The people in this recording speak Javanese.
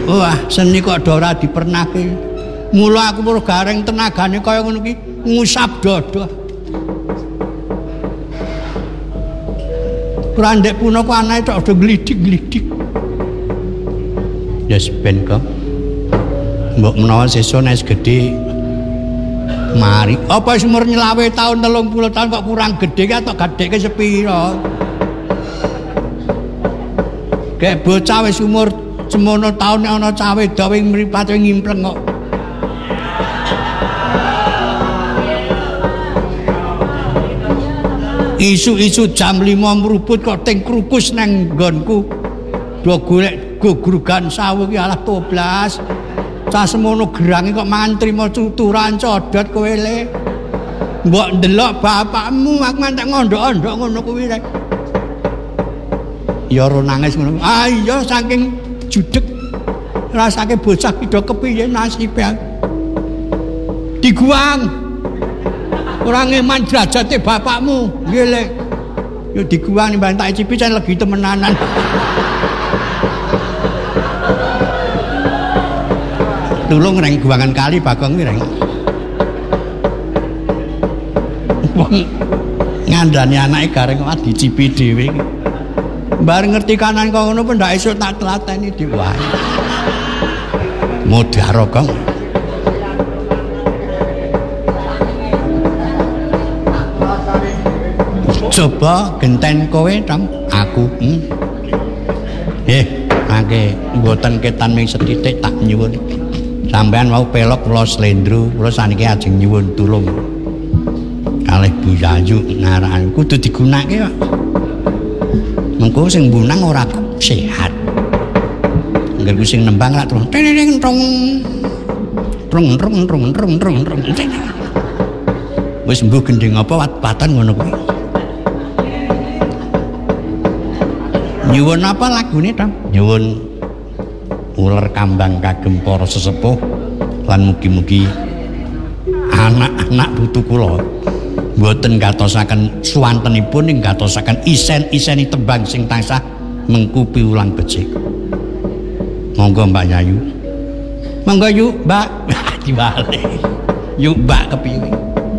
Wah, seni kok ora dipernahke. Mula aku mur gareng tenagane kaya ngono ki ngusap dada. Randek punaka anake tok do glidik-glidik. Yes ben kok. Mbok menawa sesuk nek gedhe mari. Apa umur nyelawe tahun 30 tahun kok kurang gedhe ki atok gadheke sepira? Kayak bocah wis umur semono tahun nek ana cawe dawe mripat ngimpleng kok. Isu-isu jam 5 mruput kok ting krukus nang nggonku. Do golek gogrugan sawu ki alah toblas. Cah semono gerange kok mangan trimo tuturan codot kowe le. Mbok ndelok bapakmu aku ngantek ngondok-ondok ngono kuwi rek. Ya ora nangis ngono. Ah iya saking judeg rasake bocah ki do kepiye nasibe. Diguang. Ora ngeman derajate bapakmu, nggih Le. Yo diguang nimbang tak icipi can legi temenanan. Tulung reng guangan kali Bagong ki reng. Wong ngandani anake gareng kok dicipi dhewe iki. Bareng ngerti kanan kok ngono pun ndak esuk tak tlateni dhewe wae. Modar kok. Coba genten kowe Tom, aku. Mangke mboten ketan ming sethithik tak nyuwun. Sampeyan mau pelok kula slendro, kula saniki ajeng nyuwun tulung. Kalih Bu Yayu ngarani kudu digunakake kok. Mengko sing bunang ora sehat. Engger sing nembang lak terus ting tong. Trong. Wis mbuh gendeng apa wat-watan ngono kuwi. Nyuwun apa lagune Tom? Nyuwun uler kambang kagem para sesepuh lan mugi-mugi anak-anak putu kula mboten gatosaken suwantenipun ing gatosaken isen-iseni tembang sing tansah mengkupi ulang becik. Monggo Mbak Yayu. Monggo yuk, Mbak. Diwale. Yuk Mbak kepiye?